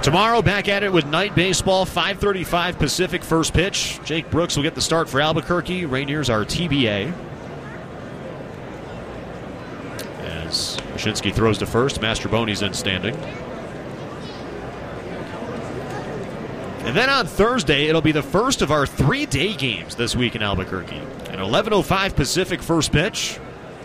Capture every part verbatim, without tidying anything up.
Tomorrow, back at it with night baseball, five thirty-five Pacific first pitch. Jake Brooks will get the start for Albuquerque. Rainiers are T B A. As Mashinsky throws to first, Mastrobuoni's in standing. And then on Thursday, it'll be the first of our three day games this week in Albuquerque. An eleven oh five Pacific first pitch.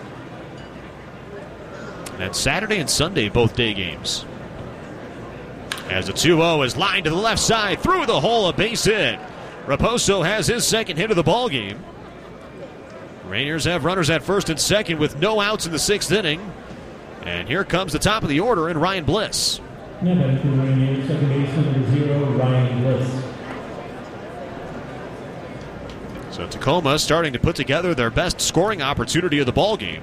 And that's Saturday and Sunday, both day games. As the two oh is lined to the left side, through the hole, a base hit. Raposo has his second hit of the ball game. Rainiers have runners at first and second with no outs in the sixth inning. And here comes the top of the order in Ryan Bliss. Now batting for the Rainiers, second baseman number zero, Ryan Bliss. So Tacoma starting to put together their best scoring opportunity of the ball game.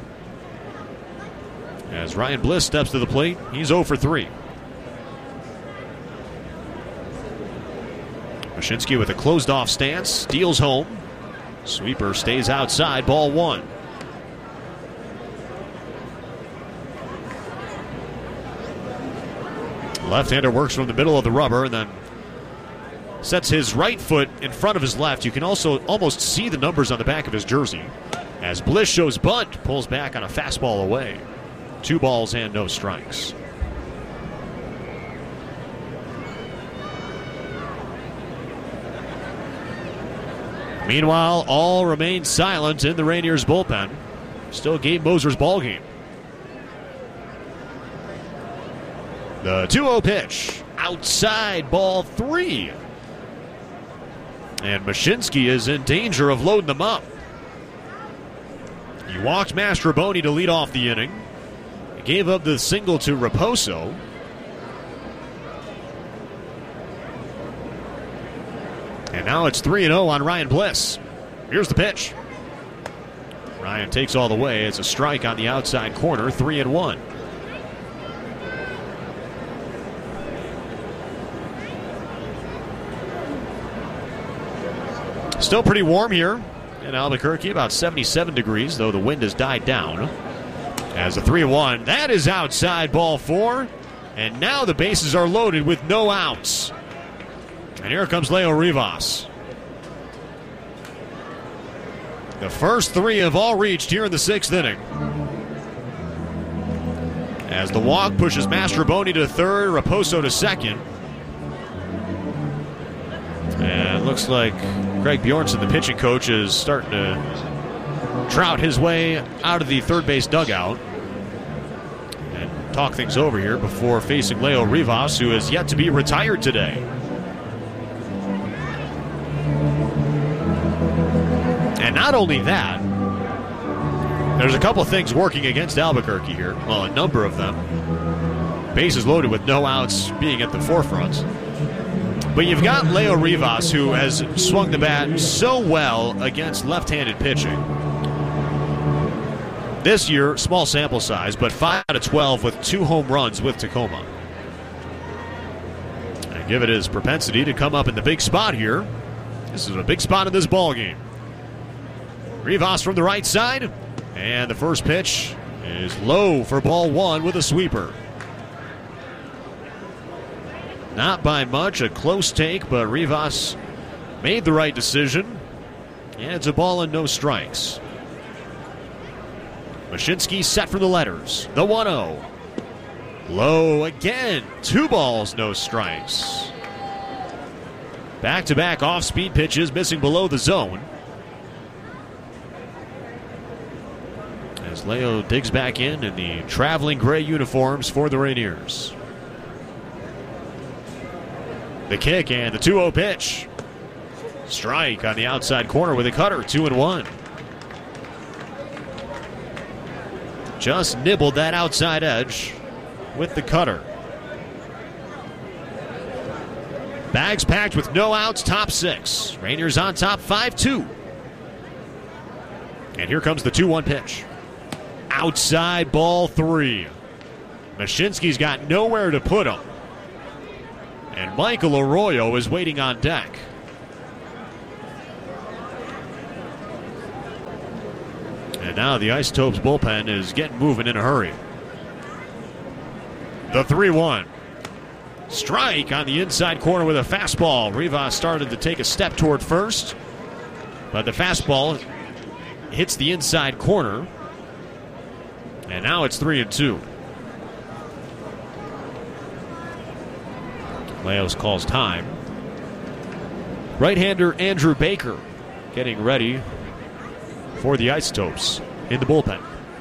As Ryan Bliss steps to the plate, he's oh for three. Mashinsky with a closed-off stance, steals home. Sweeper stays outside, ball one. Left-hander works from the middle of the rubber and then sets his right foot in front of his left. You can also almost see the numbers on the back of his jersey. As Bliss shows bunt, pulls back on a fastball away. Two balls and no strikes. Meanwhile, all remain silent in the Rainiers bullpen. Still Gabe Moser's ball game. The two oh pitch. Outside, ball three. And Mashinsky is in danger of loading them up. He walked Mastrobuoni to lead off the inning. He gave up the single to Raposo. And now it's three and oh on Ryan Bliss. Here's the pitch. Ryan takes all the way. It's a strike on the outside corner, three and one. Still pretty warm here in Albuquerque, about seventy-seven degrees, though the wind has died down. As a three one, that is outside, ball four. And now the bases are loaded with no outs. And here comes Leo Rivas. The first three have all reached here in the sixth inning. As the walk pushes Mastrobuoni to third, Raposo to second. And it looks like Greg Bjornson, the pitching coach, is starting to trout his way out of the third base dugout and talk things over here before facing Leo Rivas, who is yet to be retired today. And not only that, there's a couple things working against Albuquerque here. Well, a number of them. Bases loaded with no outs being at the forefront. But you've got Leo Rivas, who has swung the bat so well against left-handed pitching. This year, small sample size, but five out of twelve with two home runs with Tacoma. And give it his propensity to come up in the big spot here. This is a big spot in this ball game. Rivas from the right side, and the first pitch is low for ball one with a sweeper. Not by much, a close take, but Rivas made the right decision. And it's a ball and no strikes. Mashinsky set for the letters. The one oh. Low again. Two balls, no strikes. Back-to-back off-speed pitches missing below the zone. As Leo digs back in in the traveling gray uniforms for the Rainiers. The kick and the two oh pitch. Strike on the outside corner with a cutter, two and one. Just nibbled that outside edge with the cutter. Bags packed with no outs, top six. Rainiers on top, five two. And here comes the two one pitch. Outside, ball three. Mashinsky's got nowhere to put him. And Michael Arroyo is waiting on deck. And now the Isotopes bullpen is getting moving in a hurry. The three one. Strike on the inside corner with a fastball. Rivas started to take a step toward first, but the fastball hits the inside corner. And now it's three and two. Leos calls time. Right-hander Andrew Baker getting ready for the Isotopes in the bullpen.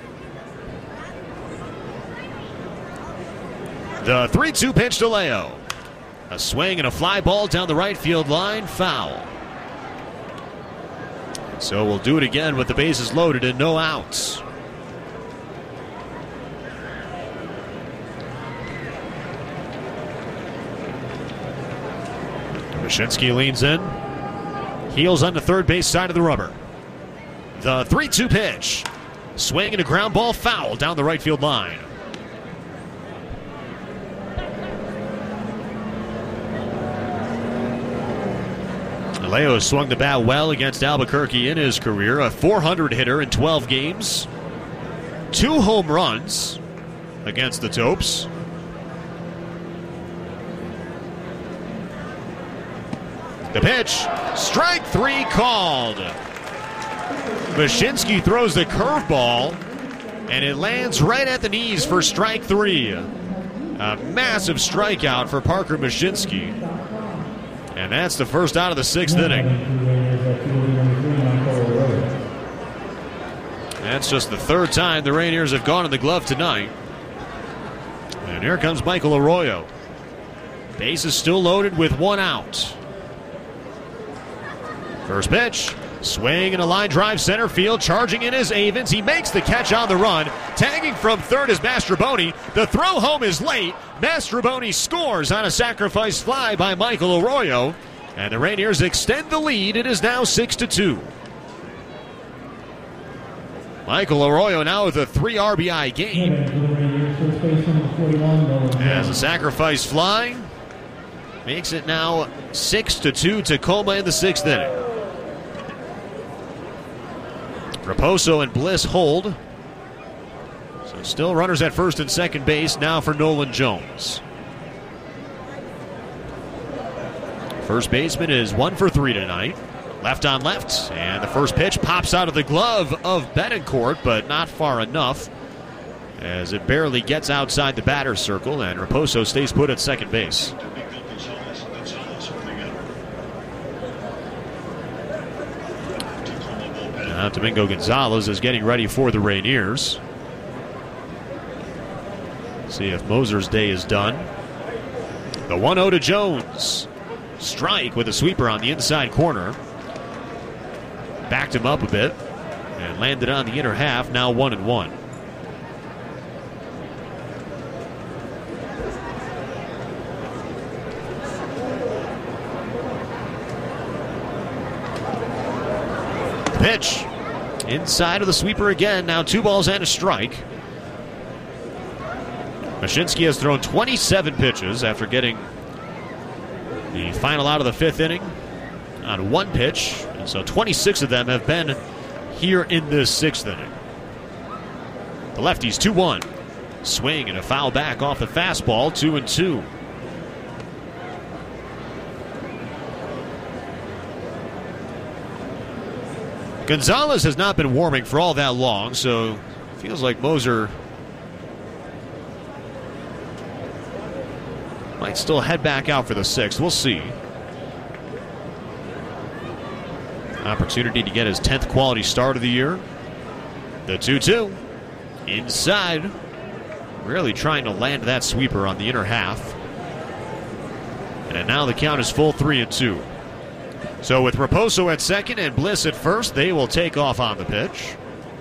The three two pitch to Leo. A swing and a fly ball down the right field line, foul. So we'll do it again with the bases loaded and no outs. Mashinsky leans in. Heels on the third base side of the rubber. The three two pitch. Swing and a ground ball, foul down the right field line. Leo swung the bat well against Albuquerque in his career. A four hundred hitter in twelve games. Two home runs against the Topes. The pitch, strike three called. Mashinsky throws the curveball, and it lands right at the knees for strike three. A massive strikeout for Parker Mashinsky. And that's the first out of the sixth inning. That's just the third time the Rainiers have gone in the glove tonight. And here comes Michael Arroyo. Base is still loaded with one out. First pitch, swing and a line drive center field. Charging in is Avens. He makes the catch on the run. Tagging from third is Mastroboni. The throw home is late. Mastroboni scores on a sacrifice fly by Michael Arroyo. And the Rainiers extend the lead. It is now six to two. Michael Arroyo now with a three R B I game. As a sacrifice fly makes it now six to two Tacoma in the sixth inning. Raposo and Bliss hold. So still runners at first and second base now for Nolan Jones. First baseman is one for three tonight. Left on left, and the first pitch pops out of the glove of Betancourt, but not far enough as it barely gets outside the batter's circle, and Raposo stays put at second base. Now Domingo Gonzalez is getting ready for the Rainiers. See if Moser's day is done. The one oh to Jones. Strike with a sweeper on the inside corner. Backed him up a bit and landed on the inner half, now one and one. Pitch inside of the sweeper again. Now two balls and a strike. Mashinsky has thrown twenty-seven pitches after getting the final out of the fifth inning on one pitch. And so twenty-six of them have been here in this sixth inning. The lefties two one. Swing and a foul back off the fastball, two and two. Gonzalez has not been warming for all that long, so it feels like Moser might still head back out for the sixth. We'll see. Opportunity to get his tenth quality start of the year. The two two. Inside. Really trying to land that sweeper on the inner half. And now the count is full three and two. So with Raposo at second and Bliss at first, they will take off on the pitch.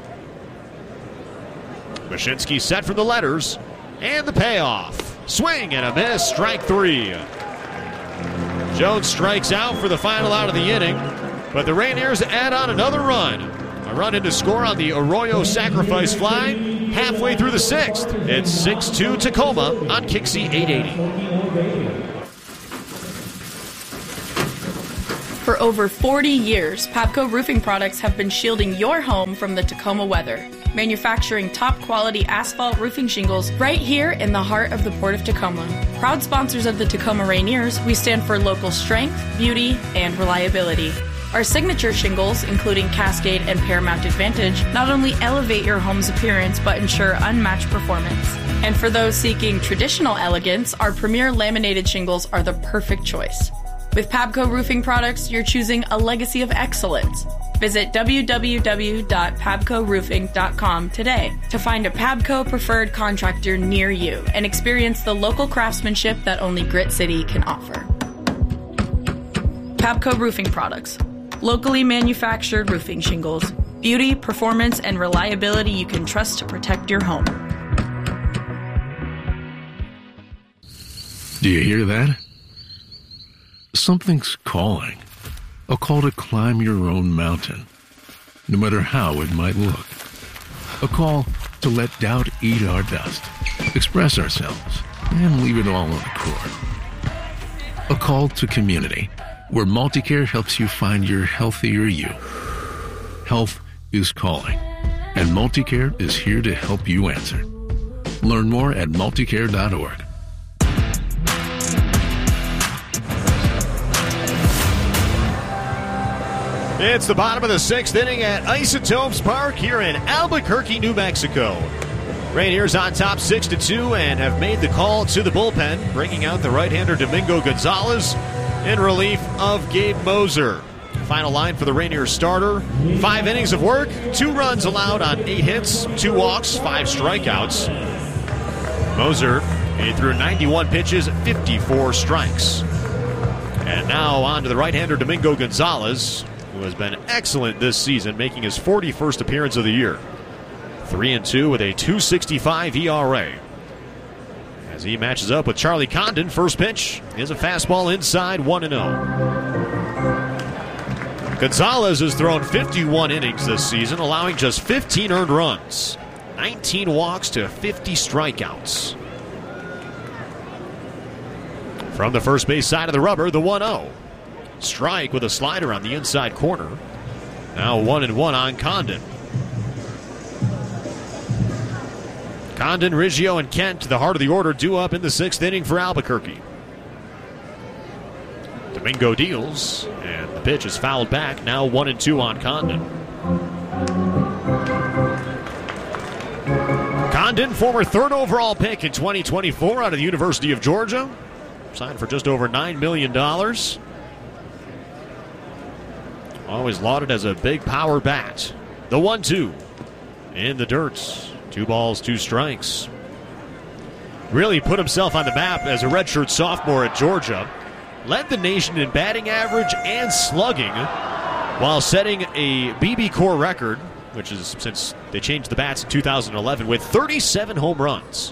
Mashinsky set for the letters. And the payoff. Swing and a miss. Strike three. Jones strikes out for the final out of the inning. But the Rainiers add on another run. A run in to score on the Arroyo sacrifice fly halfway through the sixth. It's six two Tacoma on Kixie eight eighty. For over forty years, Pabco Roofing Products have been shielding your home from the Tacoma weather, manufacturing top-quality asphalt roofing shingles right here in the heart of the Port of Tacoma. Proud sponsors of the Tacoma Rainiers, we stand for local strength, beauty, and reliability. Our signature shingles, including Cascade and Paramount Advantage, not only elevate your home's appearance but ensure unmatched performance. And for those seeking traditional elegance, our premier laminated shingles are the perfect choice. With Pabco Roofing Products, you're choosing a legacy of excellence. Visit w w w dot pabco roofing dot com today to find a Pabco preferred contractor near you and experience the local craftsmanship that only Grit City can offer. Pabco Roofing Products. Locally manufactured roofing shingles. Beauty, performance, and reliability you can trust to protect your home. Do you hear that? Something's calling. A call to climb your own mountain, no matter how it might look. A call to let doubt eat our dust, express ourselves, and leave it all on the court. A call to community, where Multicare helps you find your healthier you. Health is calling, and Multicare is here to help you answer. Learn more at multicare dot org. It's the bottom of the sixth inning at Isotopes Park here in Albuquerque, New Mexico. Rainiers on top six to two and have made the call to the bullpen, bringing out the right-hander Domingo Gonzalez in relief of Gabe Moser. Final line for the Rainiers starter. Five innings of work, two runs allowed on eight hits, two walks, five strikeouts. Moser, he threw ninety-one pitches, fifty-four strikes. And now on to the right-hander Domingo Gonzalez, who has been excellent this season, making his forty-first appearance of the year. three and two with a two sixty-five E R A. As he matches up with Charlie Condon, first pitch is a fastball inside, one and oh. Gonzalez has thrown fifty-one innings this season, allowing just fifteen earned runs, nineteen walks to fifty strikeouts. From the first base side of the rubber, the one oh. Strike with a slider on the inside corner. Now one and one on Condon. Condon, Riggio, and Kent to the heart of the order, due up in the sixth inning for Albuquerque. Domingo deals, and the pitch is fouled back. Now one and two on Condon. Condon, former third overall pick in twenty twenty-four out of the University of Georgia. Signed for just over nine million dollars. Always lauded as a big power bat. The one two in the dirt. Two balls, two strikes. Really put himself on the map as a redshirt sophomore at Georgia. Led the nation in batting average and slugging while setting a B B Core record, which is since they changed the bats in two thousand eleven, with thirty-seven home runs.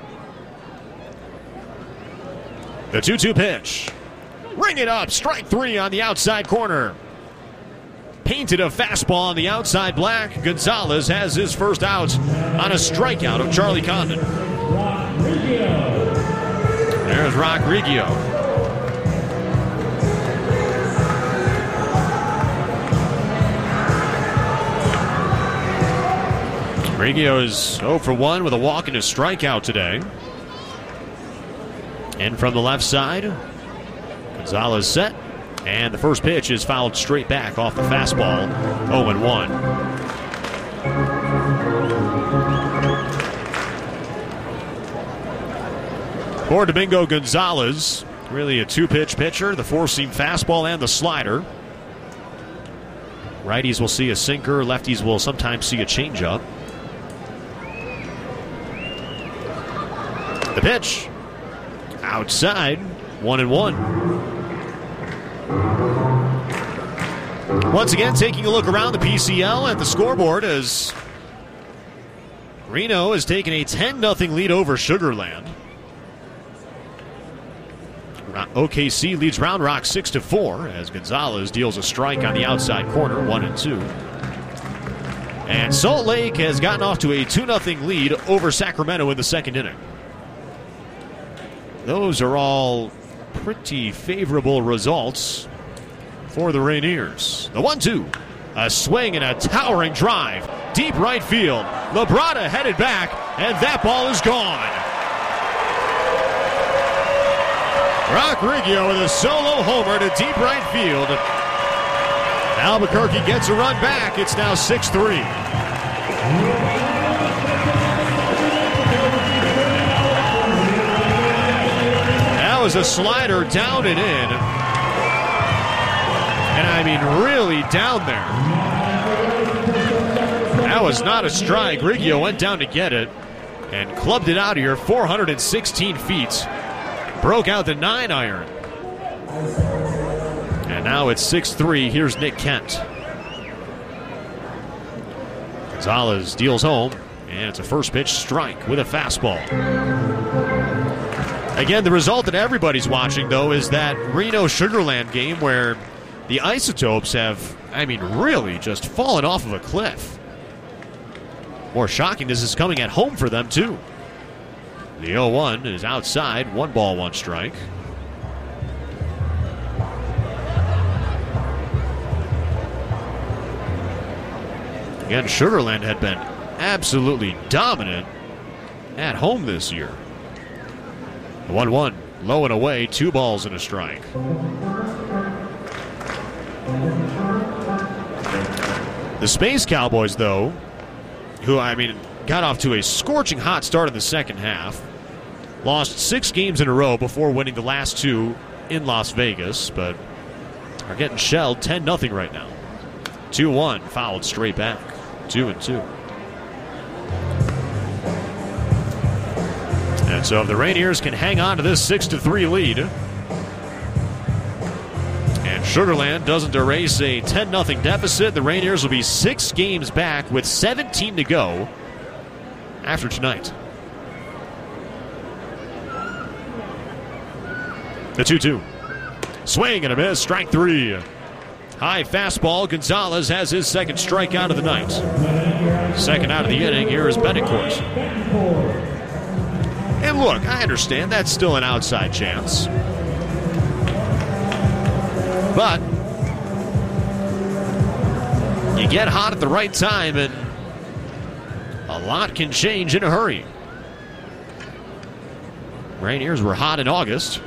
The two two pitch. Ring it up. Strike three on the outside corner. Painted a fastball on the outside black. Gonzalez has his first out on a strikeout of Charlie Condon. There's Rock Riggio. Riggio is oh for one with a walk and a strikeout today. And from the left side, Gonzalez set. And the first pitch is fouled straight back off the fastball. oh and one. For Domingo Gonzalez, really a two-pitch pitcher, the four-seam fastball and the slider. Righties will see a sinker, lefties will sometimes see a changeup. The pitch, outside, one and one. Once again, taking a look around the P C L at the scoreboard as Reno has taken a ten nothing lead over Sugar Land. O K C leads Round Rock six to four as Gonzalez deals a strike on the outside corner, one and two. And Salt Lake has gotten off to a two nothing lead over Sacramento in the second inning. Those are all pretty favorable results for the Rainiers. The one two. A swing and a towering drive. Deep right field. Labrada headed back, and that ball is gone. Rock Riggio with a solo homer to deep right field. Albuquerque gets a run back. It's now six three. That was a slider down and in. And I mean really down there. That was not a strike. Riggio went down to get it and clubbed it out of here four hundred sixteen feet. Broke out the nine iron. And now it's six three. Here's Nick Kent. Gonzalez deals home, and it's a first pitch strike with a fastball. Again, the result that everybody's watching, though, is that Reno Sugarland game where the Isotopes have, I mean, really just fallen off of a cliff. More shocking, this is coming at home for them, too. The oh one is outside, one ball, one strike. Again, Sugarland had been absolutely dominant at home this year. The one one, low and away, two balls and a strike. The Space Cowboys, though, who, I mean, got off to a scorching hot start in the second half, lost six games in a row before winning the last two in Las Vegas, but are getting shelled ten nothing right now. two one, fouled straight back. Two and two. And so if the Rainiers can hang on to this six to three lead, and Sugarland doesn't erase a ten nothing deficit, the Rainiers will be six games back with seventeen to go after tonight. The two two. Swing and a miss, strike three. High fastball. Gonzalez has his second strikeout of the night. Second out of the inning. Here is Betancourt. And look, I understand that's still an outside chance. But you get hot at the right time and a lot can change in a hurry. Rainiers were hot in August.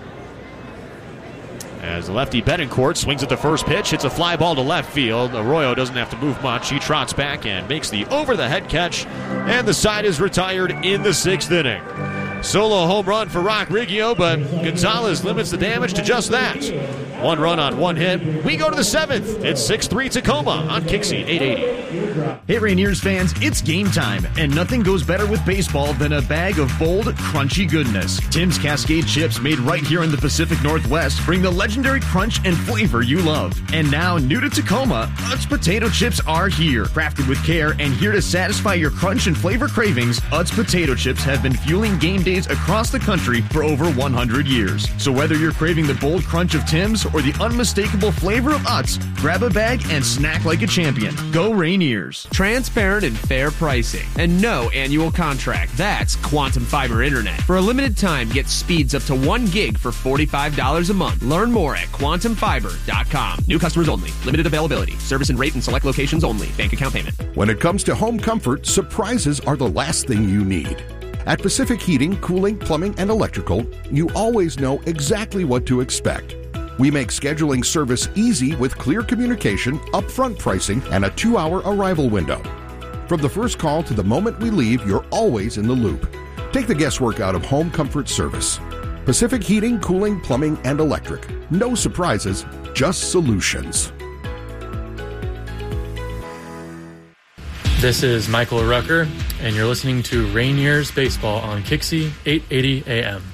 As the lefty Betancourt swings at the first pitch, hits a fly ball to left field. Arroyo doesn't have to move much. He trots back and makes the over-the-head catch, and the side is retired in the sixth inning. Solo home run for Rock Riggio, but Gonzalez limits the damage to just that. One run on one hit. We go to the seventh. It's six three Tacoma on Kixie eight eighty. Hey Rainiers fans, it's game time, and nothing goes better with baseball than a bag of bold, crunchy goodness. Tim's Cascade chips, made right here in the Pacific Northwest, bring the legendary crunch and flavor you love. And now, new to Tacoma, Utz potato chips are here. Crafted with care and here to satisfy your crunch and flavor cravings, Utz potato chips have been fueling game days across the country for over one hundred years. So whether you're craving the bold crunch of Tim's or the unmistakable flavor of Utz, grab a bag and snack like a champion. Go Rainiers. Transparent and fair pricing, and no annual contract. That's Quantum Fiber Internet. For a limited time, get speeds up to one gig for forty-five dollars a month. Learn more at quantum fiber dot com. New customers only. Limited availability. Service and rate in select locations only. Bank account payment. When it comes to home comfort, surprises are the last thing you need. At Pacific Heating, Cooling, Plumbing, and Electrical, you always know exactly what to expect. We make scheduling service easy with clear communication, upfront pricing, and a two-hour arrival window. From the first call to the moment we leave, you're always in the loop. Take the guesswork out of home comfort service. Pacific Heating, Cooling, Plumbing, and Electric. No surprises, just solutions. This is Michael Rucker, and you're listening to Rainiers Baseball on Kixie eight eighty A M.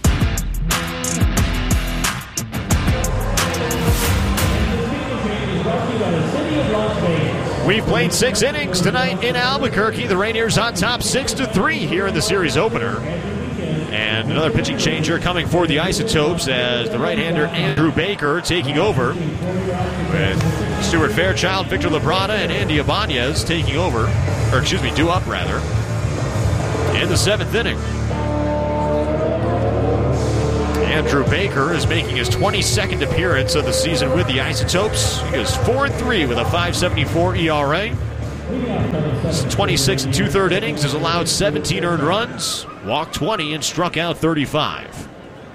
We've played six innings tonight in Albuquerque. The Rainiers on top six to three here in the series opener. And another pitching changer coming for the Isotopes as the right-hander Andrew Baker taking over with Stuart Fairchild, Victor Labrada, and Andy Ibanez taking over, or excuse me, due up rather, in the seventh inning. Andrew Baker is making his twenty-second appearance of the season with the Isotopes. He is four and three with a five seventy-four E R A. twenty-six and two-third innings, has allowed seventeen earned runs, walked twenty, and struck out thirty-five.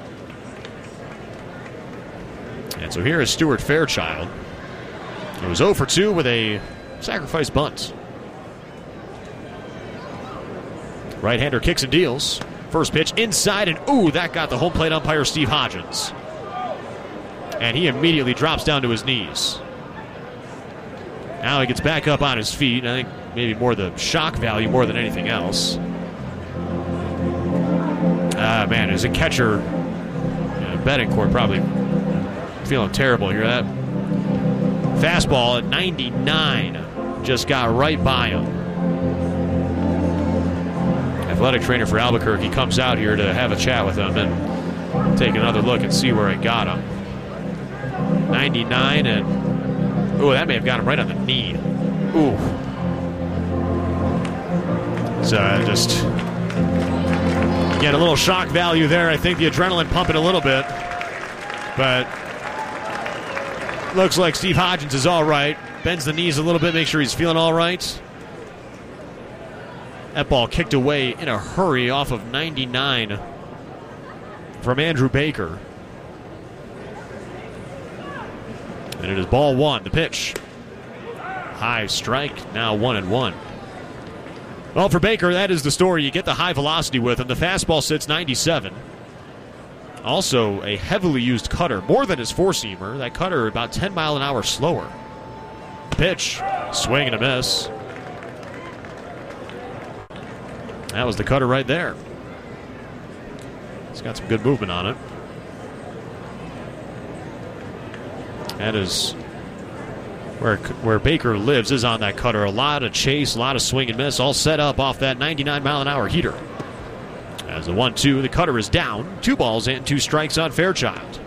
And so here is Stuart Fairchild. He was oh for two with a sacrifice bunt. Right-hander kicks and deals. First pitch inside, and ooh, that got the home plate umpire Steve Hodgins. And he immediately drops down to his knees. Now he gets back up on his feet. I think maybe more the shock value more than anything else. Ah, man, as a catcher, yeah, Bettencourt probably feeling terrible here. That fastball at ninety-nine just got right by him. Athletic trainer for Albuquerque comes out here to have a chat with him and take another look and see where it got him. ninety-nine, and oh, that may have got him right on the knee. Ooh. So uh, just get a little shock value there. I think the adrenaline pumping a little bit, but looks like Steve Hodgins is all right. Bends the knees a little bit, make sure he's feeling all right. That ball kicked away in a hurry off of ninety-nine from Andrew Baker. And it is ball one. The pitch. High strike, now one and one. Well, for Baker, that is the story. You get the high velocity with him. The fastball sits ninety-seven. Also, a heavily used cutter, more than his four-seamer. That cutter about ten mile an hour slower. Pitch, swing and a miss. That was the cutter right there. It's got some good movement on it. That is where where Baker lives, is on that cutter. A lot of chase, a lot of swing and miss, all set up off that ninety-nine mile an hour heater. As the one two, the cutter is down. Two balls and two strikes on Fairchild.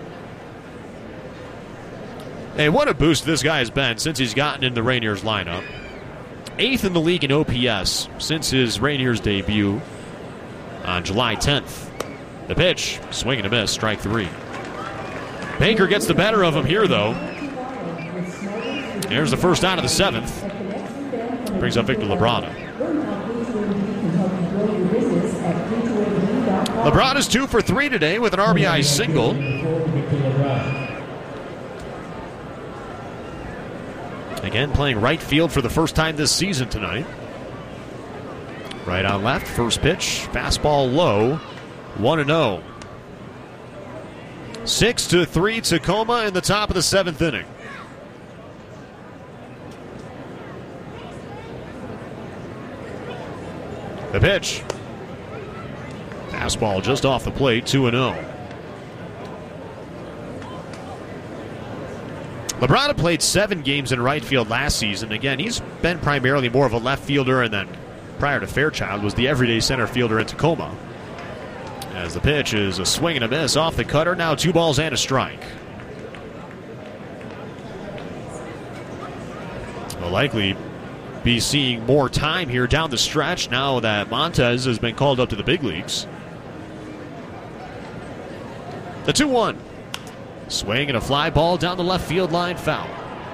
Hey, what a boost this guy has been since he's gotten in the Rainiers lineup. Eighth in the league in O P S since his Rainiers debut on July tenth. The pitch, swing and a miss, strike three. Baker gets the better of him here, though. There's the first out of the seventh. Brings up Victor Labrada. Labrada's two for three today with an R B I single. Again, playing right field for the first time this season tonight. Right on left, first pitch, fastball low, one and oh. Six to three, Tacoma in the top of the seventh inning. The pitch. Fastball just off the plate, two and oh. Labrada played seven games in right field last season. Again, he's been primarily more of a left fielder, and then prior to Fairchild was the everyday center fielder in Tacoma. As the pitch is a swing and a miss off the cutter, now two balls and a strike. Will likely be seeing more time here down the stretch now that Montez has been called up to the big leagues. The two one. Swing and a fly ball down the left field line, foul.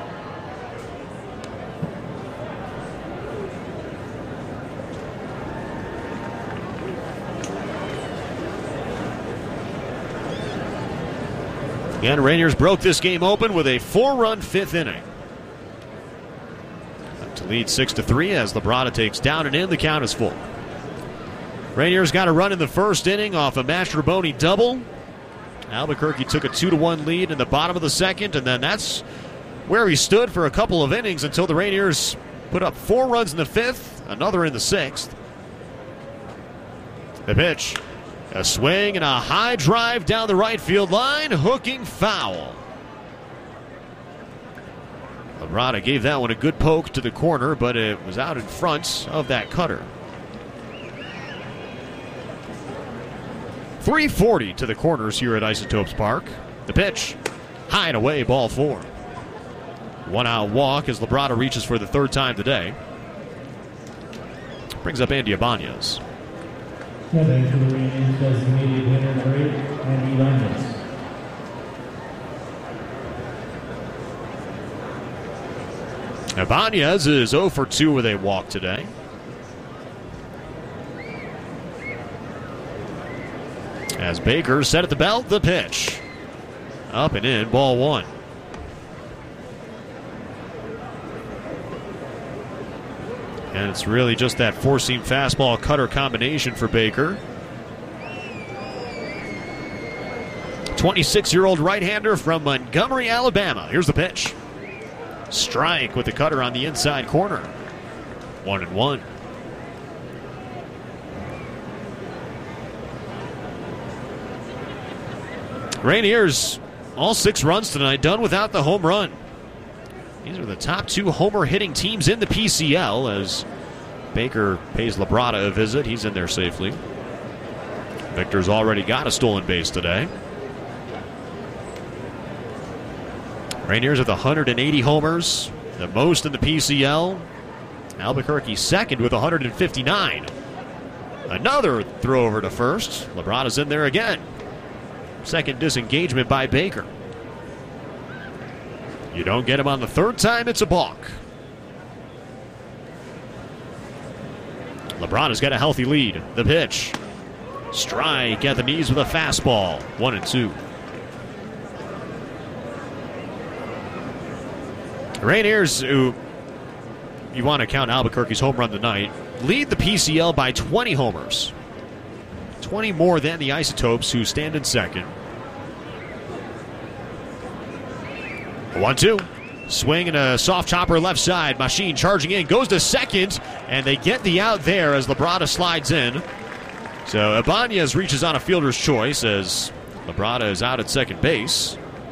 Again, Rainiers broke this game open with a four-run fifth inning. Up to lead six to three as Labrada takes down and in. The count is full. Rainiers got a run in the first inning off a Mastrobuoni double. Albuquerque took a two to one lead in the bottom of the second, and then that's where he stood for a couple of innings until the Rainiers put up four runs in the fifth, another in the sixth. The pitch, a swing and a high drive down the right field line, hooking foul. Labrada gave that one a good poke to the corner, but it was out in front of that cutter. three forty to the corners here at Isotopes Park. The pitch, high and away, ball four. One out walk as Labrada reaches for the third time today. Brings up Andy Ibanez. Seven to the Rainiers designated hitter number eight, Andy Ibanez. Ibanez is zero for two with a walk today. As Baker set at the belt, the pitch. Up and in, ball one. And it's really just that four-seam fastball cutter combination for Baker. twenty-six-year-old right-hander from Montgomery, Alabama. Here's the pitch. Strike with the cutter on the inside corner. One and one. Rainiers, all six runs tonight, done without the home run. These are the top two homer hitting teams in the P C L as Baker pays Labrada a visit. He's in there safely. Victor's already got a stolen base today. Rainiers with one hundred eighty homers, the most in the P C L. Albuquerque second with one hundred fifty-nine. Another throw over to first. Labrada's in there again. Second disengagement by Baker. You don't get him on the third time, it's a balk. Labrada's got a healthy lead. The pitch. Strike at the knees with a fastball. One and two. Rainiers, who you want to count Albuquerque's home run tonight, lead the P C L by twenty homers. twenty more than the Isotopes, who stand in second. one two. Swing and a soft chopper left side. Machine charging in, goes to second, and they get the out there as Labrada slides in. So Ibanez reaches on a fielder's choice as Labrada is out at second base.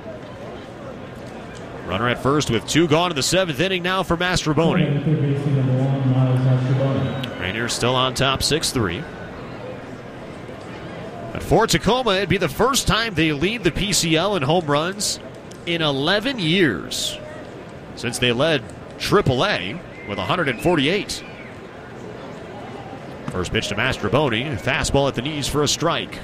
Runner at first with two gone in the seventh inning now for Mastroboni. Rainiers still on top six three. But for Tacoma, it'd be the first time they lead the P C L in home runs in eleven years since they led triple A with one hundred forty-eight. First pitch to Mastroboni. Fastball at the knees for a strike.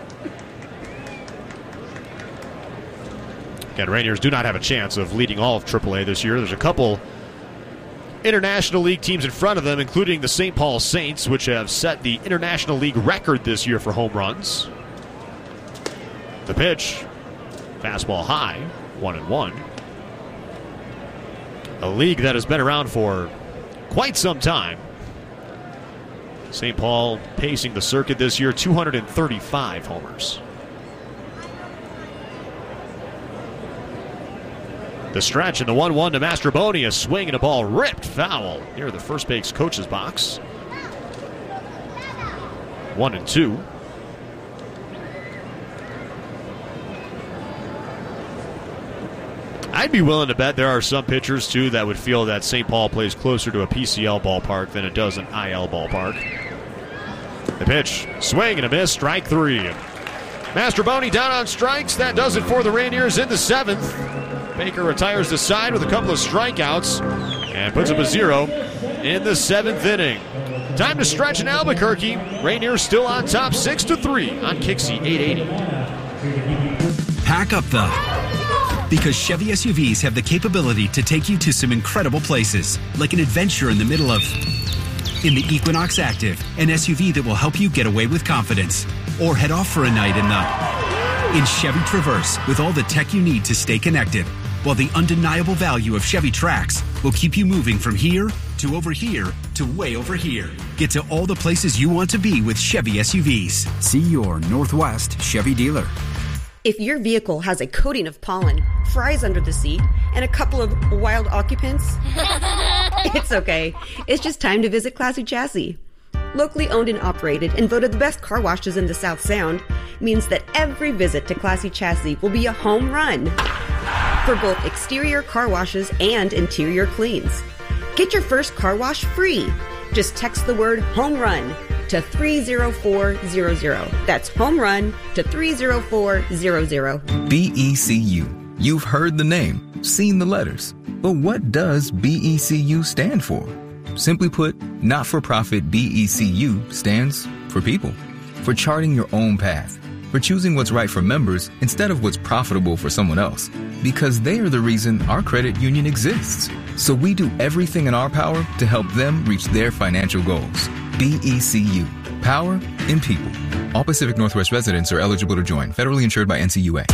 Again, Rainiers do not have a chance of leading all of triple A this year. There's a couple International League teams in front of them, including the Saint Paul Saints, which have set the International League record this year for home runs. The pitch. Fastball high. One and one. A league that has been around for quite some time. Saint Paul pacing the circuit this year, two hundred thirty-five homers. The stretch and the one one to Mastroboni. A swing and a ball ripped foul near the first base coach's box. One and two. I'd be willing to bet there are some pitchers, too, that would feel that Saint Paul plays closer to a P C L ballpark than it does an I L ballpark. The pitch, swing and a miss, strike three. Mastroboni down on strikes. That does it for the Rainiers in the seventh. Baker retires the side with a couple of strikeouts and puts up a zero in the seventh inning. Time to stretch in Albuquerque. Rainiers still on top six to three on Kixie eight eighty. Pack up the... Because Chevy S U Vs have the capability to take you to some incredible places, like an adventure in the middle of... In the Equinox Active, an S U V that will help you get away with confidence. Or head off for a night in the... In Chevy Traverse, with all the tech you need to stay connected. While the undeniable value of Chevy Trax will keep you moving from here to over here to way over here. Get to all the places you want to be with Chevy S U Vs. See your Northwest Chevy dealer. If your vehicle has a coating of pollen, fries under the seat, and a couple of wild occupants, it's okay. It's just time to visit Classy Chassis. Locally owned and operated and voted the best car washes in the South Sound means that every visit to Classy Chassis will be a home run for both exterior car washes and interior cleans. Get your first car wash free. Just text the word home run to three zero four zero zero. That's home run to three zero four zero zero. B E C U. You've heard the name, seen the letters. But what does B E C U stand for? Simply put, not-for-profit B E C U stands for people. For charting your own path. for choosing what's right for members instead of what's profitable for someone else. Because they are the reason our credit union exists. So we do everything in our power to help them reach their financial goals. B E C U. Power in people. All Pacific Northwest residents are eligible to join. Federally insured by N C U A.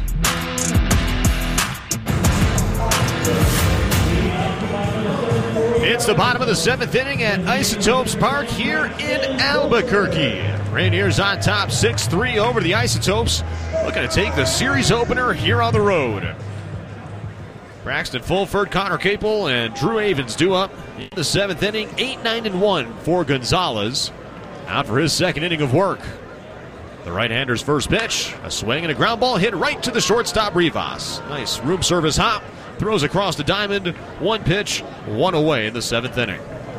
It's the bottom of the seventh inning at Isotopes Park here in Albuquerque. Rainiers on top six three over the Isotopes. Looking to take the series opener here on the road. Braxton Fulford, Connor Capel, and Drew Avens due up in the seventh inning. eight nine and one for Gonzalez. Out for his second inning of work. The right-hander's first pitch. A swing and a ground ball hit right to the shortstop Rivas. Nice room service hop. Throws across the diamond. One pitch, one away in the seventh inning.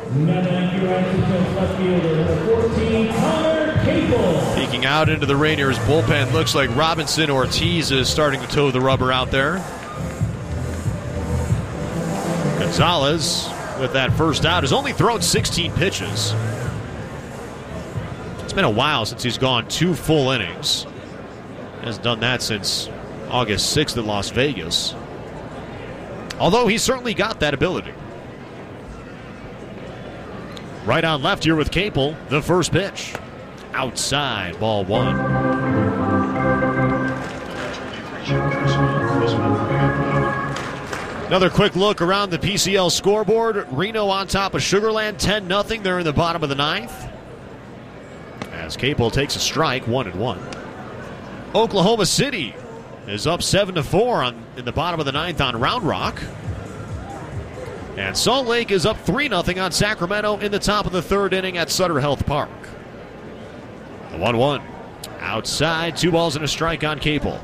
Peeking out into the Rainiers bullpen, looks like Robinson Ortiz is starting to toe the rubber out there. Gonzalez, with that first out, has only thrown sixteen pitches. It's been a while since he's gone two full innings. He hasn't done that since August sixth in Las Vegas. Although he's certainly got that ability. Right on left here with Capel, the first pitch. Outside, ball one. Another quick look around the P C L scoreboard. Reno on top of Sugar Land, ten nothing. They're in the bottom of the ninth. As Capel takes a strike, one and one. Oklahoma City is up seven to four on in the bottom of the ninth on Round Rock. And Salt Lake is up three nothing on Sacramento in the top of the third inning at Sutter Health Park. The one one. Outside, two balls and a strike on Capel.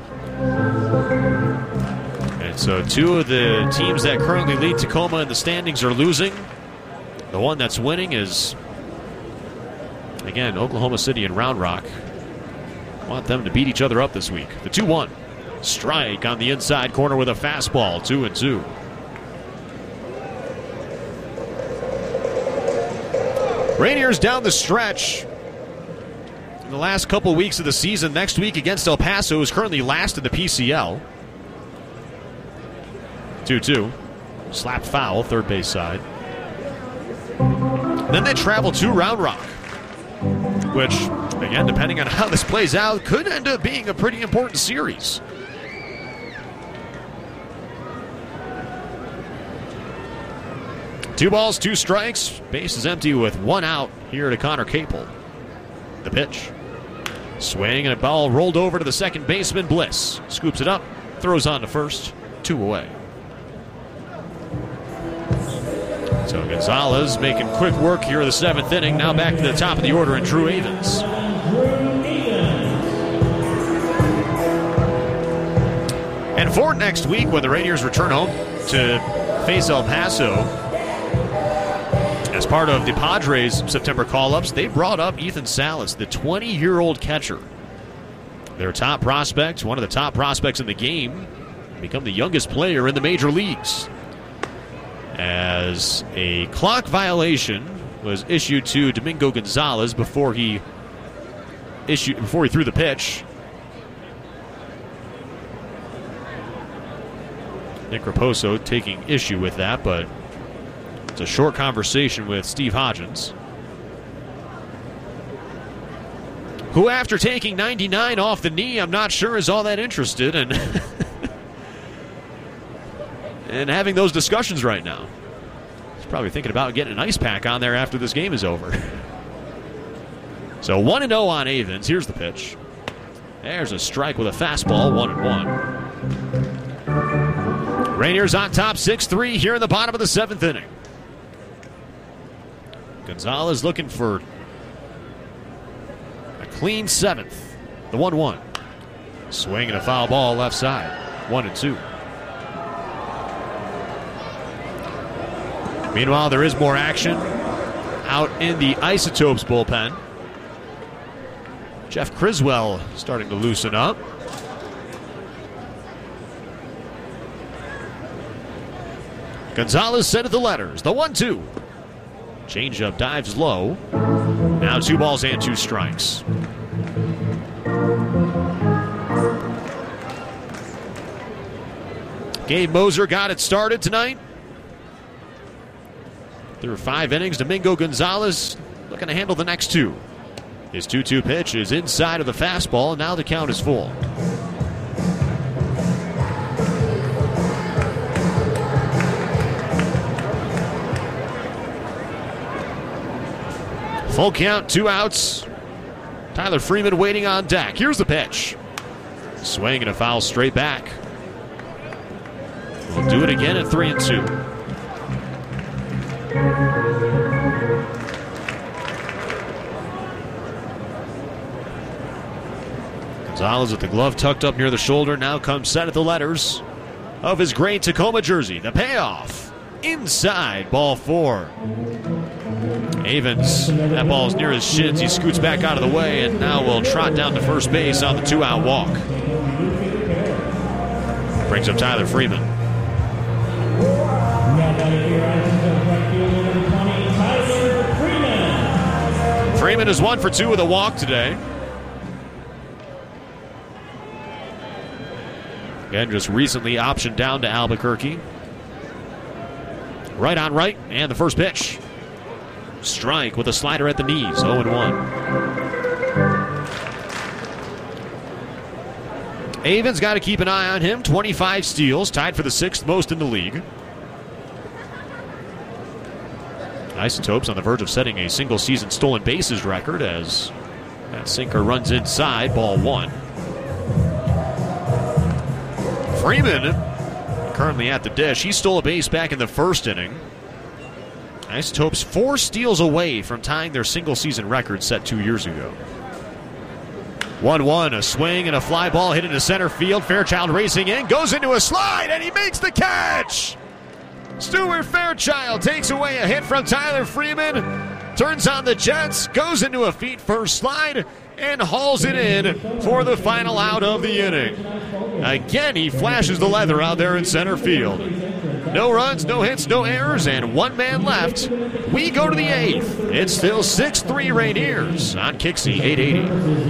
And so two of the teams that currently lead Tacoma in the standings are losing. The one that's winning is, again, Oklahoma City and Round Rock. Want them to beat each other up this week. The two one. Strike on the inside corner with a fastball. Two and two. Rainiers down the stretch in the last couple weeks of the season. Next week against El Paso, who's currently last in the P C L. two two. Slap foul, third base side. Then they travel to Round Rock, which, again, depending on how this plays out, could end up being a pretty important series. Two balls, two strikes. Base is empty with one out here to Connor Capel. The pitch. Swing and a ball rolled over to the second baseman, Bliss. Scoops it up, throws on to first. Two away. So Gonzalez making quick work here in the seventh inning. Now back to the top of the order and Drew Avens. And for next week, when the Rainiers return home to face El Paso, as part of the Padres' September call-ups, they brought up Ethan Salas, the twenty-year-old catcher. Their top prospect, one of the top prospects in the game, become the youngest player in the major leagues. As a clock violation was issued to Domingo Gonzalez before he issued before he threw the pitch. Nick Raposo taking issue with that, but it's a short conversation with Steve Hodgins, who, after taking ninety-nine off the knee, I'm not sure is all that interested in, in having those discussions right now. He's probably thinking about getting an ice pack on there after this game is over. So one and oh on Avens. Here's the pitch. There's a strike with a fastball, one and one. Rainiers on top six three here in the bottom of the seventh inning. Gonzalez looking for a clean seventh. The one one. Swing and a foul ball left side. One and two. Meanwhile, there is more action out in the Isotopes bullpen. Jeff Criswell starting to loosen up. Gonzalez set at the letters. The one two. Changeup dives low. Now two balls and two strikes. Gabe Moser got it started tonight. Through five innings, Domingo Gonzalez looking to handle the next two. His two two pitch is inside of the fastball, and now the count is full. Full count, two outs. Tyler Freeman waiting on deck. Here's the pitch. Swing and a foul straight back. We'll do it again at three and two. Gonzalez with the glove tucked up near the shoulder now comes set at the letters of his gray Tacoma jersey. The payoff inside, ball four. Avens, that ball is near his shins. He scoots back out of the way and now will trot down to first base on the two-out walk. Brings up Tyler Freeman. Freeman is one for two with a walk today. Again, just recently optioned down to Albuquerque. Right on right, and the first pitch. Strike with a slider at the knees, oh and one. Avens got to keep an eye on him. twenty-five steals, tied for the sixth most in the league. Isotopes on the verge of setting a single-season stolen bases record as that sinker runs inside, ball one. Freeman currently at the dish. He stole a base back in the first inning. Isotopes four steals away from tying their single-season record set two years ago. one one, a swing and a fly ball hit into center field. Fairchild racing in, goes into a slide, and he makes the catch! Stuart Fairchild takes away a hit from Tyler Freeman, turns on the Jets, goes into a feet-first slide, and hauls it in for the final out of the inning. Again, he flashes the leather out there in center field. No runs, no hits, no errors, and one man left. We go to the eighth. It's still six three Rainiers on Kixie eight eighty.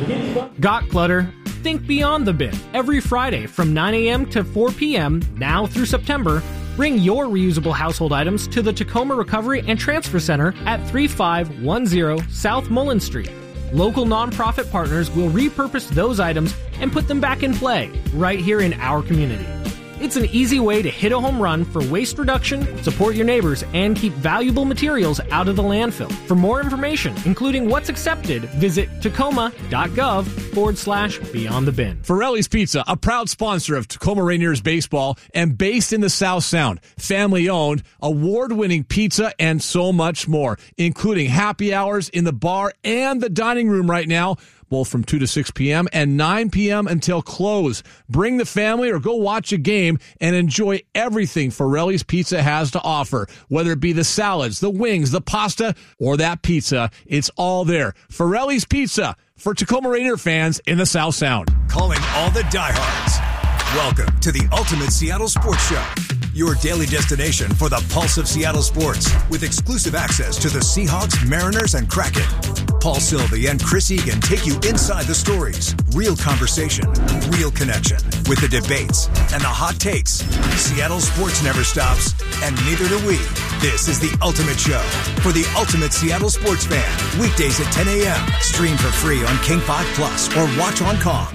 Got clutter? Think beyond the bin. Every Friday from nine a.m. to four p.m., now through September, bring your reusable household items to the Tacoma Recovery and Transfer Center at thirty-five ten South Mullen Street. Local nonprofit partners will repurpose those items and put them back in play right here in our community. It's an easy way to hit a home run for waste reduction, support your neighbors, and keep valuable materials out of the landfill. For more information, including what's accepted, visit tacoma.gov forward slash beyond the bin. Ferrelli's Pizza, a proud sponsor of Tacoma Rainiers baseball and based in the South Sound. Family owned, award-winning pizza and so much more, including happy hours in the bar and the dining room right now, both from two to six p.m. and nine p.m. until close. Bring the family or go watch a game and enjoy everything Ferrelli's Pizza has to offer. Whether it be the salads, the wings, the pasta, or that pizza, it's all there. Ferrelli's Pizza for Tacoma Rainier fans in the South Sound. Calling all the diehards. Welcome to the Ultimate Seattle Sports Show, your daily destination for the pulse of Seattle sports, with exclusive access to the Seahawks, Mariners, and Kraken. Paul Sylvie and Chris Egan take you inside the stories, real conversation, real connection, with the debates and the hot takes. Seattle sports never stops, and neither do we. This is the Ultimate Show for the ultimate Seattle sports fan. Weekdays at ten a.m. Stream for free on King five Plus or watch on Kong.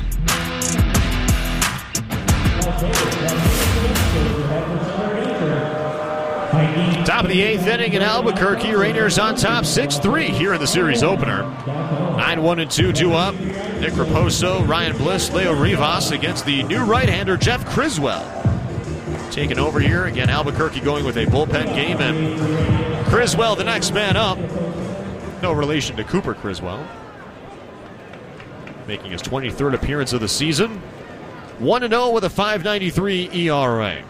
Top of the eighth inning in Albuquerque. Rainiers on top six three here in the series opener. nine one and two due up. Nick Raposo, Ryan Bliss, Leo Rivas against the new right-hander Jeff Criswell. Taking over here. Again, Albuquerque going with a bullpen game, and Criswell the next man up. No relation to Cooper Criswell. Making his twenty-third appearance of the season. one and oh with a five ninety-three E R A.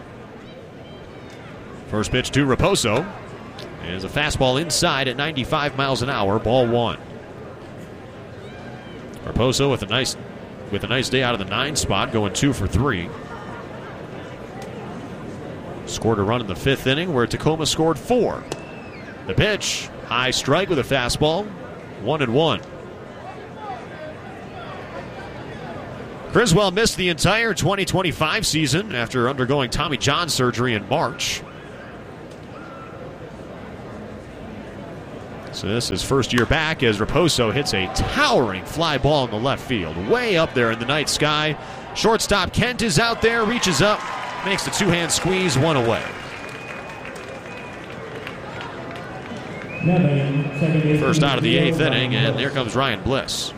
First pitch to Raposo is a fastball inside at ninety-five miles an hour, ball one. Raposo with a nice with a nice day out of the nine spot, going two for three. Scored a run in the fifth inning where Tacoma scored four. The pitch, high strike with a fastball, one and one. Criswell missed the entire twenty twenty-five season after undergoing Tommy John surgery in March. So this is first year back as Raposo hits a towering fly ball in the left field, way up there in the night sky. Shortstop Kent is out there, reaches up, makes the two-hand squeeze, one away. First out of the eighth inning, and there comes Ryan Bliss.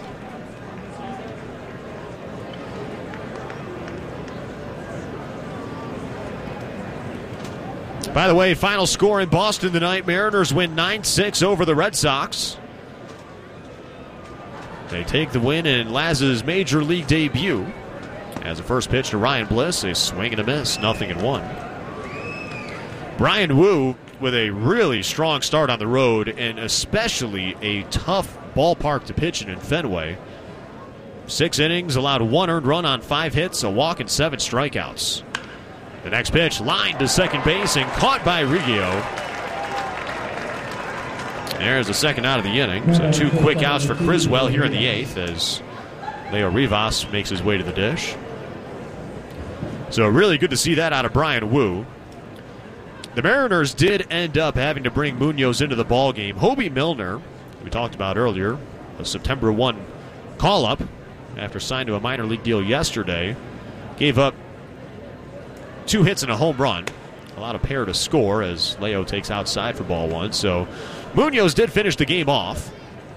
By the way, final score in Boston tonight, Mariners win nine six over the Red Sox. They take the win in Laz's major league debut. As a first pitch to Ryan Bliss, a swing and a miss, nothing in one. Brian Wu with a really strong start on the road, and especially a tough ballpark to pitch in in Fenway. Six innings, allowed one earned run on five hits, a walk, and seven strikeouts. The next pitch, lined to second base and caught by Riggio. There's the second out of the inning. So two quick outs for Criswell here in the eighth as Leo Rivas makes his way to the dish. So really good to see that out of Brian Wu. The Mariners did end up having to bring Munoz into the ballgame. Hobie Milner, we talked about earlier, a September first call-up after signed to a minor league deal yesterday, gave up two hits and a home run. Allowed a pair to score as Leo takes outside for ball one. So Munoz did finish the game off.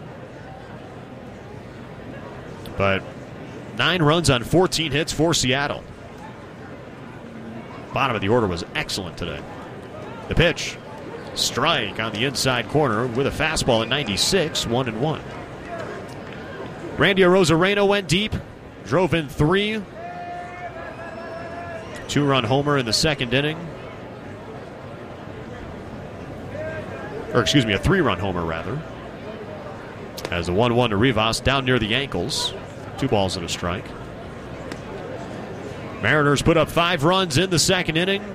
But nine runs on fourteen hits for Seattle. Bottom of the order was excellent today. The pitch, strike on the inside corner with a fastball at ninety-six, one and one. Randy Arozarena went deep, drove in three. Two-run homer in the second inning. Or excuse me, a three-run homer rather. As a one one to Rivas down near the ankles. Two balls and a strike. Mariners put up five runs in the second inning.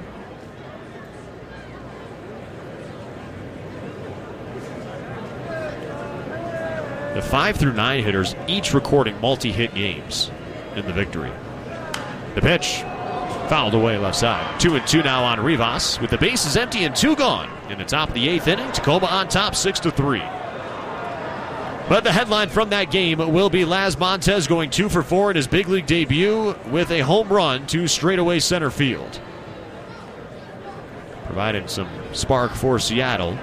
The five through nine hitters each recording multi-hit games in the victory. The pitch, fouled away left side. Two and two now on Rivas with the bases empty and two gone. In the top of the eighth inning, Tacoma on top six to three. But the headline from that game will be Laz Montez going two for four in his big league debut with a home run to straightaway center field. Providing some spark for Seattle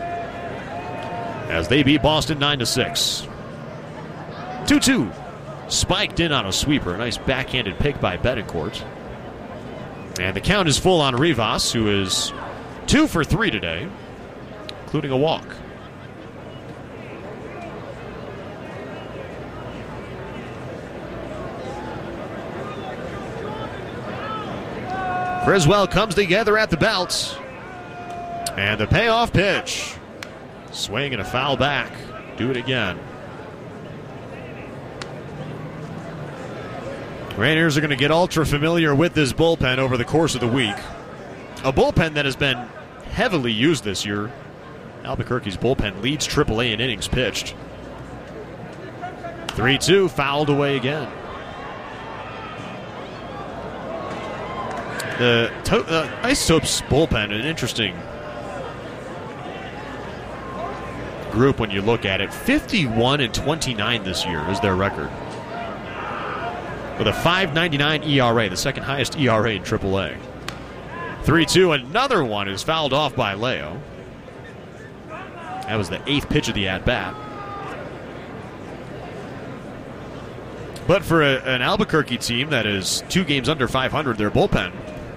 as they beat Boston nine to six. two two. Spiked in on a sweeper. A nice backhanded pick by Betancourt. And the count is full on Rivas, who is two for three today, including a walk. Criswell comes together at the belt. And the payoff pitch. Swing and a foul back. Do it again. Rainiers are going to get ultra familiar with this bullpen over the course of the week. A bullpen that has been heavily used this year. Albuquerque's bullpen leads triple A in innings pitched. three two, fouled away again. The to- uh, Isotopes bullpen, an interesting group when you look at it. fifty-one and twenty-nine this year is their record. With a five ninety-nine E R A, the second highest E R A in triple A. three two, another one is fouled off by Leo. That was the eighth pitch of the at-bat. But for a, an Albuquerque team that is two games under five hundred, their bullpen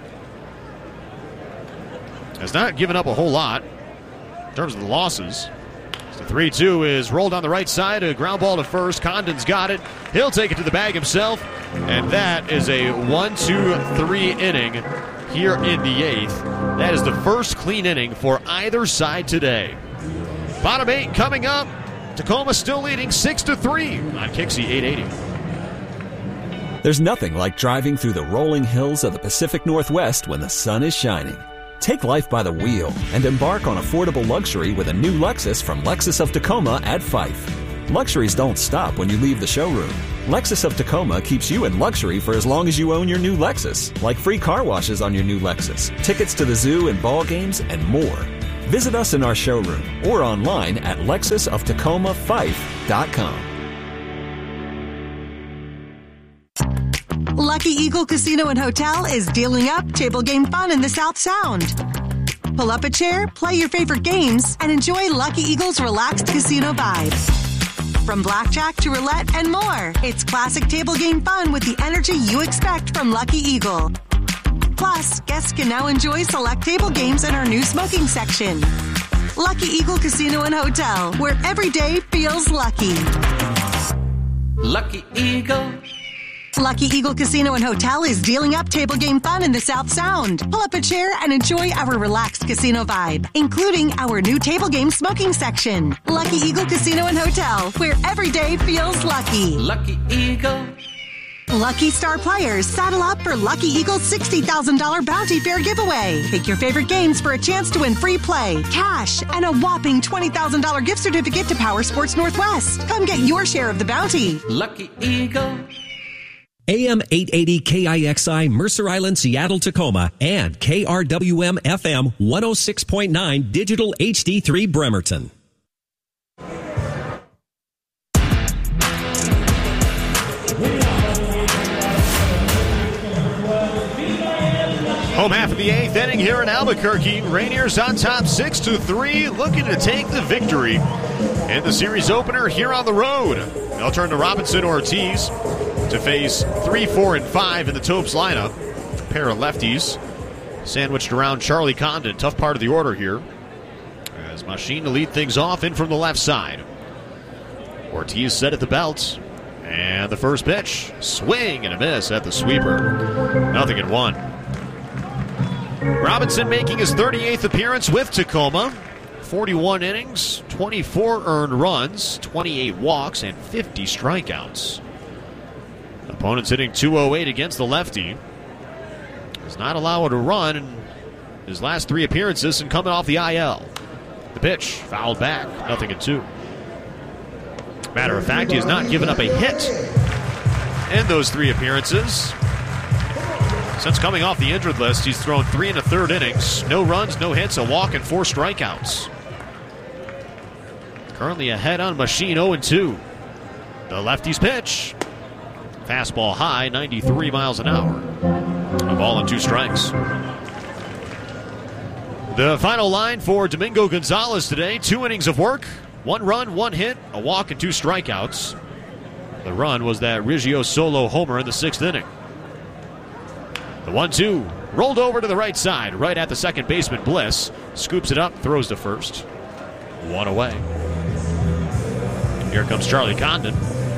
has not given up a whole lot in terms of the losses. The three two is rolled on the right side, a ground ball to first. Condon's got it. He'll take it to the bag himself. And that is a one two three inning here in the eighth. That is the first clean inning for either side today. Bottom eight coming up. Tacoma still leading six to three on Kixie eight eighty. There's nothing like driving through the rolling hills of the Pacific Northwest when the sun is shining. Take life by the wheel and embark on affordable luxury with a new Lexus from Lexus of Tacoma at Fife. Luxuries don't stop when you leave the showroom. Lexus of Tacoma keeps you in luxury for as long as you own your new Lexus, like free car washes on your new Lexus, tickets to the zoo and ball games, and more. Visit us in our showroom or online at lexus of tacoma fife dot com. Lucky Eagle Casino and Hotel is dealing up table game fun in the South Sound. Pull up a chair, play your favorite games, and enjoy Lucky Eagle's relaxed casino vibes. From blackjack to roulette and more, it's classic table game fun with the energy you expect from Lucky Eagle. Plus, guests can now enjoy select table games in our new smoking section. Lucky Eagle Casino and Hotel, where every day feels lucky. Lucky Eagle. Lucky Eagle Casino and Hotel is dealing up table game fun in the South Sound. Pull up a chair and enjoy our relaxed casino vibe, including our new table game smoking section. Lucky Eagle Casino and Hotel, where every day feels lucky. Lucky Eagle. Lucky Star players, saddle up for Lucky Eagle's sixty thousand dollars Bounty Fair giveaway. Pick your favorite games for a chance to win free play, cash, and a whopping twenty thousand dollars gift certificate to Power Sports Northwest. Come get your share of the bounty. Lucky Eagle. A M eight eighty K I X I, Mercer Island, Seattle, Tacoma, and K R W M F M one oh six point nine Digital H D three Bremerton. Home half of the eighth inning here in Albuquerque. Rainiers on top six to three, looking to take the victory in the series opener here on the road. They'll turn to Robinson Ortiz to face three, four, and five in the Topes lineup. A pair of lefties sandwiched around Charlie Condon. Tough part of the order here, as Machine to lead things off in from the left side. Ortiz set at the belt, and the first pitch, swing and a miss at the sweeper. Nothing in one. Robinson making his thirty-eighth appearance with Tacoma. forty-one innings, twenty-four earned runs, twenty-eight walks, and fifty strikeouts. Opponent's hitting two oh eight against the lefty. Does not allow it a run in his last three appearances and coming off the I L. The pitch fouled back, nothing in two. Matter of fact, he has not given up a hit in those three appearances. Since coming off the injured list, he's thrown three and a third innings. No runs, no hits, a walk, and four strikeouts. Currently ahead on Machine, oh and two. The lefty's pitch. Fastball high, ninety-three miles an hour. A ball and two strikes. The final line for Domingo Gonzalez today. Two innings of work. One run, one hit, a walk, and two strikeouts. The run was that Riggio solo homer in the sixth inning. The one two rolled over to the right side, right at the second baseman Bliss. Scoops it up, throws to first. One away. Here comes Charlie Condon.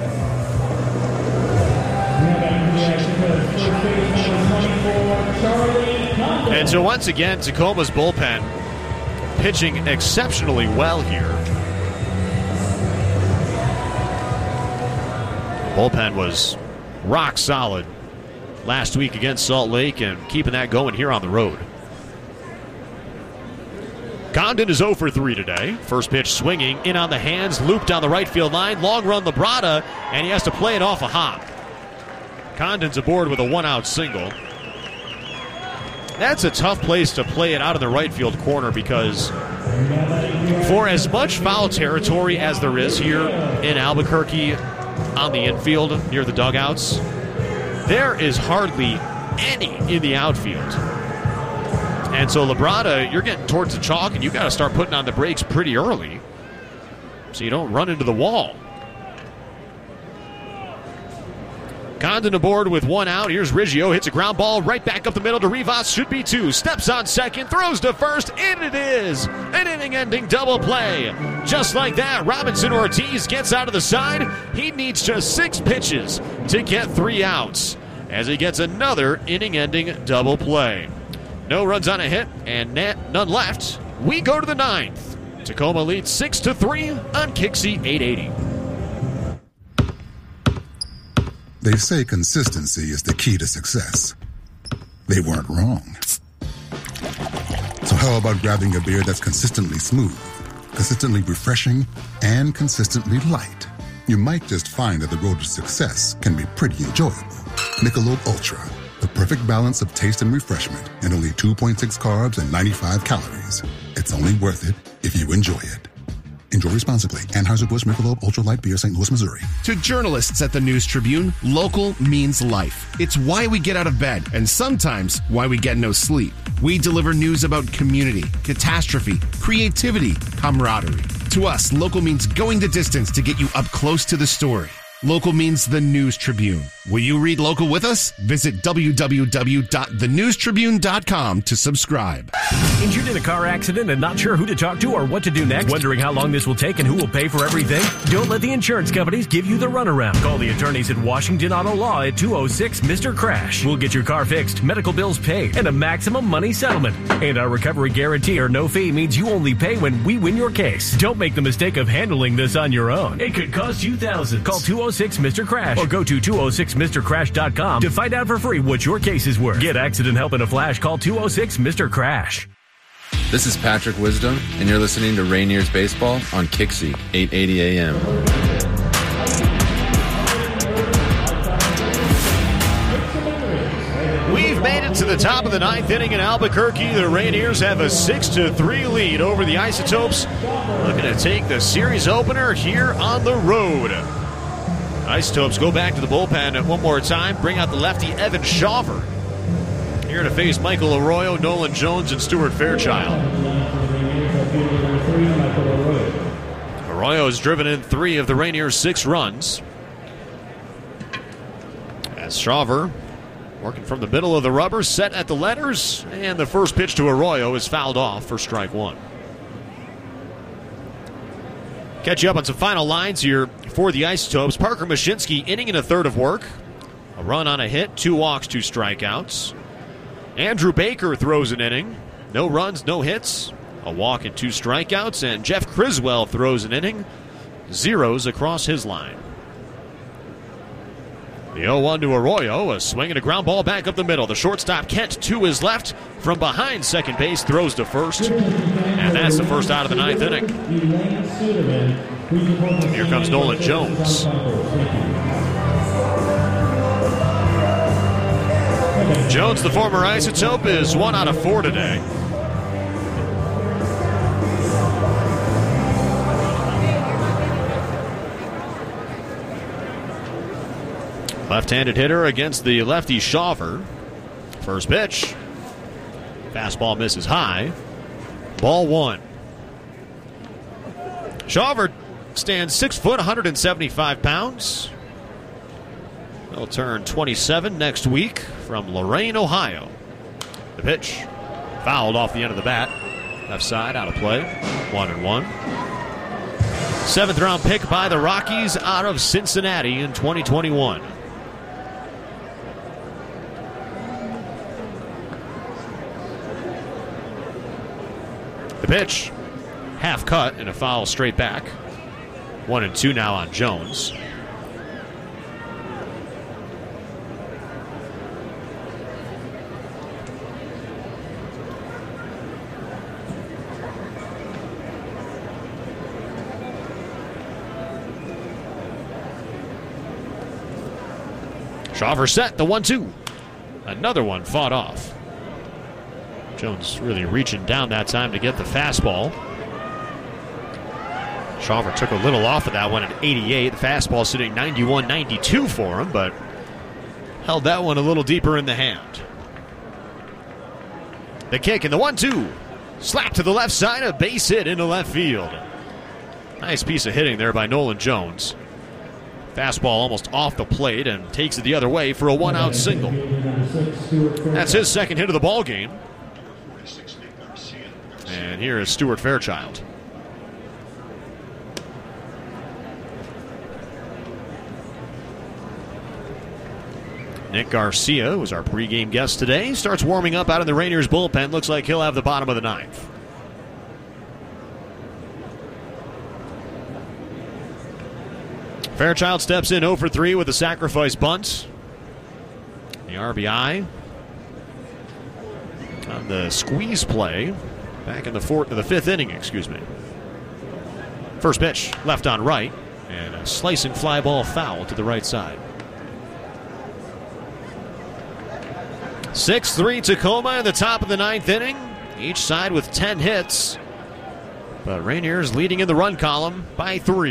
And so once again, Tacoma's bullpen pitching exceptionally well here. Bullpen was rock solid last week against Salt Lake and keeping that going here on the road. Condon is oh for three today. First pitch swinging, in on the hands, looped down the right field line. Long run Labrada, and he has to play it off a hop. Condon's aboard with a one-out single. That's a tough place to play it out in the right field corner because for as much foul territory as there is here in Albuquerque on the infield near the dugouts, there is hardly any in the outfield. And so Labrada, you're getting towards the chalk, and you got to start putting on the brakes pretty early so you don't run into the wall. Condon aboard with one out. Here's Riggio, hits a ground ball right back up the middle to Rivas. Should be two. Steps on second, throws to first, and it is an inning-ending double play. Just like that, Robinson Ortiz gets out of the side. He needs just six pitches to get three outs as he gets another inning-ending double play. No runs on a hit and none left. We go to the ninth. Tacoma leads six to three on Kixie eight eighty. They say consistency is the key to success. They weren't wrong. So how about grabbing a beer that's consistently smooth, consistently refreshing, and consistently light? you might just find that the road to success can be pretty enjoyable. Michelob Ultra, the perfect balance of taste and refreshment, and only two point six carbs and ninety-five calories. It's only worth it if you enjoy it. Enjoy responsibly. Anheuser-Busch Michelob Ultra Light Beer, Saint Louis, Missouri. To journalists at the News Tribune, local means life. It's why we get out of bed, and sometimes why we get no sleep. We deliver news about community, catastrophe, creativity, camaraderie. To us, local means going the distance to get you up close to the story. Local means the News Tribune. Will you read local with us? Visit w w w dot the news tribune dot com to subscribe. Injured in a car accident and not sure who to talk to or what to do next? Wondering how long this will take and who will pay for everything? Don't let the insurance companies give you the runaround. Call the attorneys at Washington Auto Law at two oh six Mister Crash. We'll get your car fixed, medical bills paid, and a maximum money settlement. And our recovery guarantee or no fee means you only pay when we win your case. Don't make the mistake of handling this on your own. It could cost you thousands. Call two oh six Mister Crash or go to two oh six Mister Crash dot com to find out for free what your case is worth. Get accident help in a flash. Call two oh six Mister Crash. This is Patrick Wisdom, and you're listening to Rainier's Baseball on Kixie, eight eighty A M. We've made it to the top of the ninth inning in Albuquerque. The Rainiers have a six to three lead over the Isotopes, looking to take the series opener here on the road. Isotopes go back to the bullpen one more time, bring out the lefty Evan Shawver here to face Michael Arroyo, Nolan Jones, and Stuart Fairchild. Arroyo has driven in three of the Rainiers' six runs. As Shawver, working from the middle of the rubber, set at the letters, and the first pitch to Arroyo is fouled off for strike one. Catch you up on some final lines here for the Isotopes. Parker Mashinsky, inning and a third of work. A run on a hit, two walks, two strikeouts. Andrew Baker throws an inning. No runs, no hits. A walk and two strikeouts. And Jeff Criswell throws an inning. Zeros across his line. The oh one to Arroyo, a swing and a ground ball back up the middle. The shortstop, Kent, to his left. From behind second base, throws to first. And that's the first out of the ninth inning. Here comes Nolan Jones. Jones, the former Isotope, is one out of four today. Left-handed hitter against the lefty Shawver. First pitch. Fastball misses high. Ball one. Shawver stands six foot, one hundred seventy-five pounds. He'll turn twenty-seven next week from Lorain, Ohio. The pitch fouled off the end of the bat. Left side, out of play. One and one. Seventh round pick by the Rockies out of Cincinnati in twenty twenty-one. The pitch, half cut and a foul straight back. One and two now on Jones. Shawver set, the one two. Another one fought off. Jones really reaching down that time to get the fastball. Shawver took a little off of that one at eighty-eight. The fastball sitting ninety-one ninety-two for him, but held that one a little deeper in the hand. The kick and the one two. Slap to the left side, a base hit into left field. Nice piece of hitting there by Nolan Jones. Fastball almost off the plate and takes it the other way for a one-out single. That's his second hit of the ball game. And here is Stuart Fairchild. Nick Garcia was our pregame guest today. Starts warming up out in the Rainiers bullpen. Looks like he'll have the bottom of the ninth. Fairchild steps in oh for three with a sacrifice bunt. The R B I on the squeeze play back in the fourth, the fifth inning, excuse me. First pitch, left on right. And a slicing fly ball foul to the right side. six three Tacoma in the top of the ninth inning. Each side with ten hits. But Rainier's leading in the run column by three.